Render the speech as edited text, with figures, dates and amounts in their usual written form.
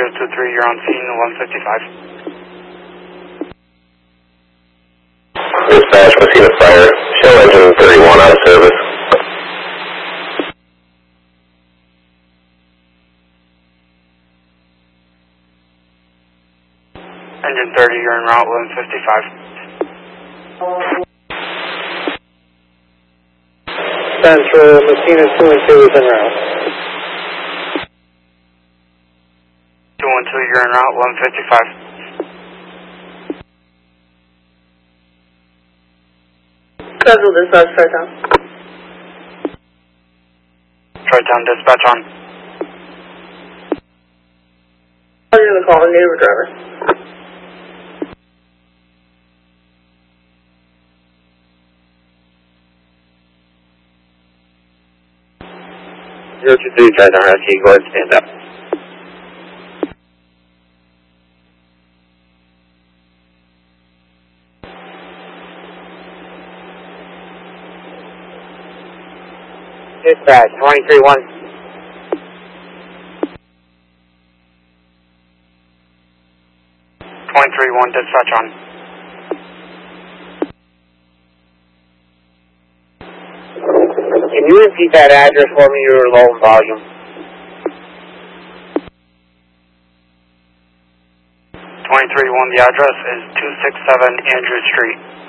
023, you're on scene 1155. Dispatch, Messina Fire. Show engine 31 out of service. Engine 30, you're en route 1155. Central, Messina 2 and 2 is en route. 212, you're en route 1155. Schedule dispatch, Tri-Town. Tri-Town dispatch on. You're going to call a neighbor driver. Zero 23, Tri-Town Rescue, go ahead and stand up. Dispatch, 23-1. 23-1 dispatch on. Can you repeat that address for me? You were low in volume. 23-1, the address is 267 Andrew Street.